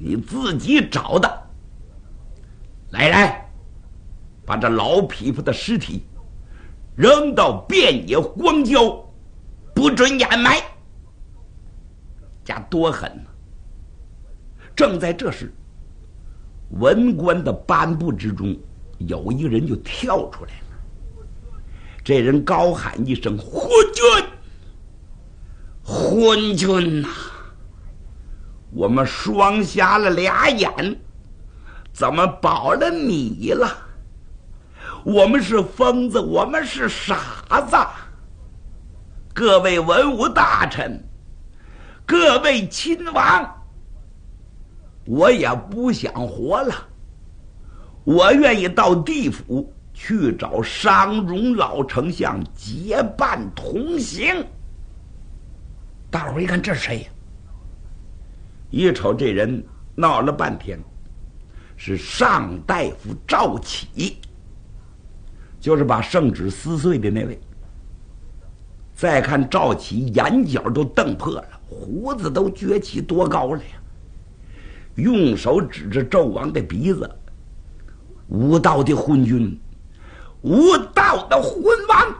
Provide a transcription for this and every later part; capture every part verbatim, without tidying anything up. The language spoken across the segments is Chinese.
你自己找的。来人，把这老匹夫的尸体扔到遍野荒郊，不准掩埋。家多狠呢！正在这时，文官的颁布之中，有一个人就跳出来了。这人高喊一声：“昏君！昏君呐、啊！我们双瞎了俩眼，怎么保了你了？我们是疯子，我们是傻子。各位文武大臣，各位亲王，我也不想活了，我愿意到地府去找商容老丞相结伴同行。”大伙儿一看，这是谁呀？一瞅这人，闹了半天，是上大夫赵启，就是把圣旨撕碎的那位。再看赵启，眼角都瞪破了，胡子都撅起多高了呀！用手指着纣王的鼻子：“无道的昏君，无道的昏王！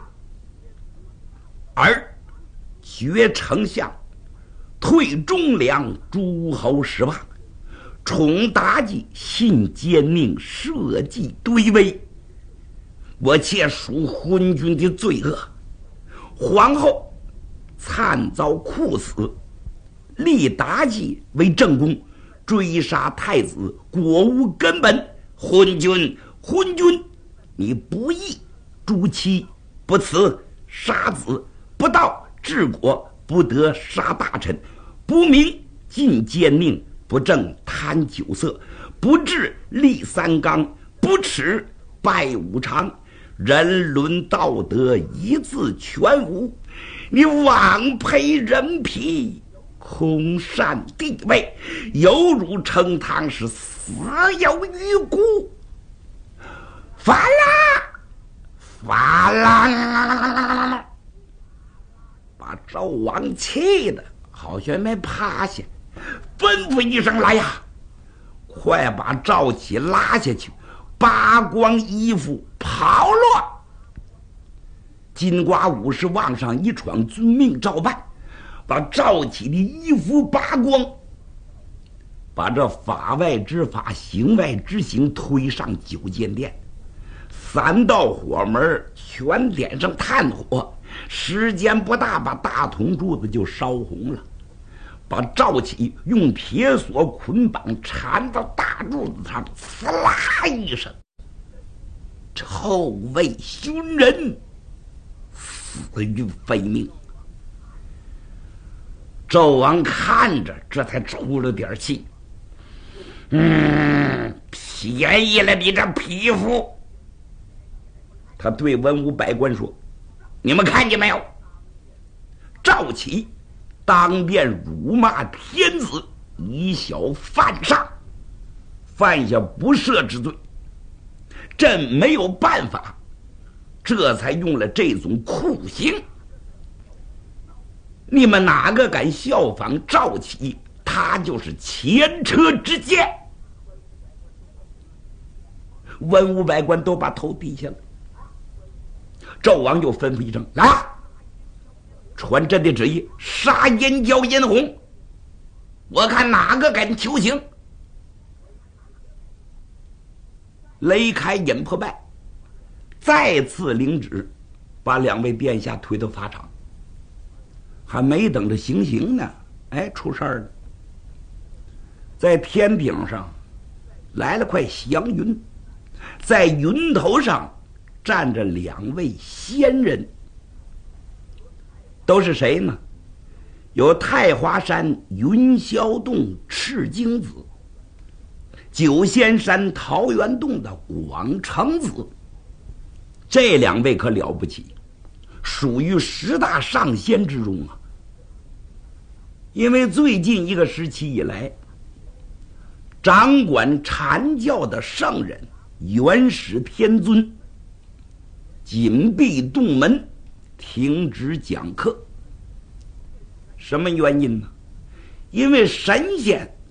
而绝丞相，退忠良，诸侯失望，宠妲己，信奸佞，社稷堆危。我切属昏君的罪恶。皇后惨遭酷死，立妲己为正宫，追杀太子，果无根本。昏君，昏君，你不义，诛妻，不慈，杀子，不道，治国，不得杀大臣，不明，进奸佞，不正，贪酒色，不治，立三纲，不耻，拜五常，人伦道德一字全无。你枉配人皮，空善地位，有辱称堂，是死有余辜。罚啦，罚啦！把纣王气的好像没趴下，吩咐一声：“来呀，快把赵启拉下去，扒光衣服，跑落！”金瓜武士往上一闯，遵命照办，把赵启的衣服扒光，把这法外之法，行外之行推上九间殿，三道火门全点上炭火，时间不大，把大铜柱子就烧红了，把赵启用铁锁捆绑，缠到大柱子上，呲啦一声，臭味熏人，死于非命。纣王看着，这才出了点气。嗯，便宜了你这匹夫。他对文武百官说：“你们看见没有？赵启当面辱骂天子，以小犯上，犯下不赦之罪。朕没有办法，这才用了这种酷刑。你们哪个敢效仿赵启，他就是前车之鉴。”文武百官都把头低下了。纣王又吩咐一声：“来，传朕的旨意，杀燕郊燕红，我看哪个敢求情。”雷开尹破败再次领旨，把两位殿下推到法场。还没等着行刑呢，哎，出事儿了。在天顶上来了块祥云，在云头上站着两位仙人，都是谁呢？有太华山云霄洞赤精子，九仙山桃源洞的广成子。这两位可了不起，属于十大上仙之中啊。因为最近一个时期以来，掌管禅教的圣人元始天尊紧闭洞门，停止讲课。什么原因呢？因为神仙